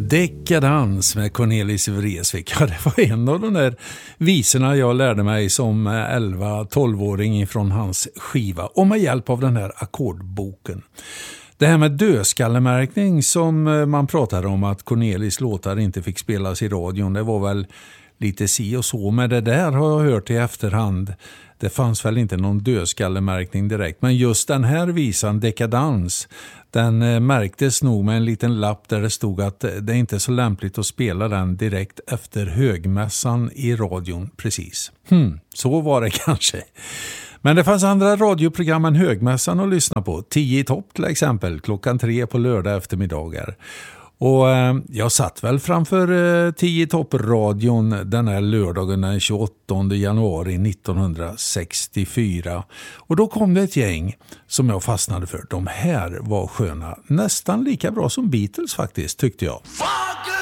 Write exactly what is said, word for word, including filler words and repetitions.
Dekadans med Cornelis Vreeswijk. Ja, det var en av de där visorna jag lärde mig som elva tolv-åring från hans skiva. Och med hjälp av den här ackordboken. Det här med dödskallemärkning som man pratade om att Cornelis låtar inte fick spelas i radion. Det var väl lite si och så. Men det där har jag hört i efterhand. Det fanns väl inte någon dödskallemärkning direkt. Men just den här visan, Dekadans, den märktes nog med en liten lapp där det stod att det inte är så lämpligt att spela den direkt efter högmässan i radion. Precis. Hmm, så var det kanske. Men det fanns andra radioprogram än högmässan att lyssna på. Tio i topp till exempel, klockan tre på lördag eftermiddagar. Och eh, jag satt väl framför eh, tio i topp-radion den här lördagen den tjugoåttonde januari nittonhundrasextiofyra. Och då kom det ett gäng som jag fastnade för. De här var sköna. Nästan lika bra som Beatles faktiskt, tyckte jag. Five,